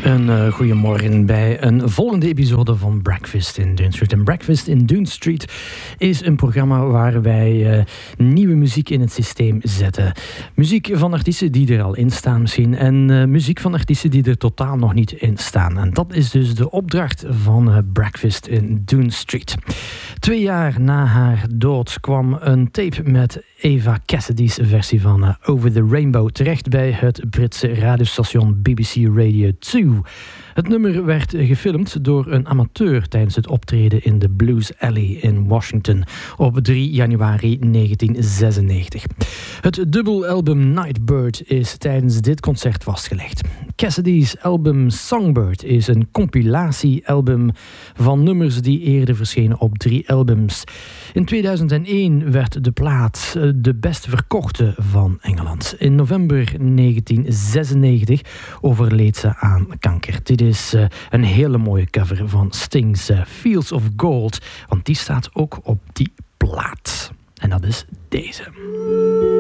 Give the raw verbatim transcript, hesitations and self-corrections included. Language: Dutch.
Een uh, goeiemorgen bij een volgende episode van Breakfast in Dune Street. En Breakfast in Dune Street is een programma waar wij uh, nieuwe muziek in het systeem zetten. Muziek van artiesten die er al in staan misschien. En uh, muziek van artiesten die er totaal nog niet in staan. En dat is dus de opdracht van uh, Breakfast in Dune Street. Twee jaar na haar dood kwam een tape met Eva Cassidy's versie van uh, Over the Rainbow terecht bij het Britse radiostation B B C Radio twee. Het nummer werd gefilmd door een amateur tijdens het optreden in de Blues Alley in Washington op drie januari negentien zesennegentig. Het dubbelalbum Nightbird is tijdens dit concert vastgelegd. Cassidy's album Songbird is een compilatiealbum van nummers die eerder verschenen op drie albums. In tweeduizend één werd de plaat de best verkochte van Engeland. In november negentien zesennegentig overleed ze aan kanker. Dit is uh, een hele mooie cover van Sting's uh, Fields of Gold, want die staat ook op die plaat. En dat is deze.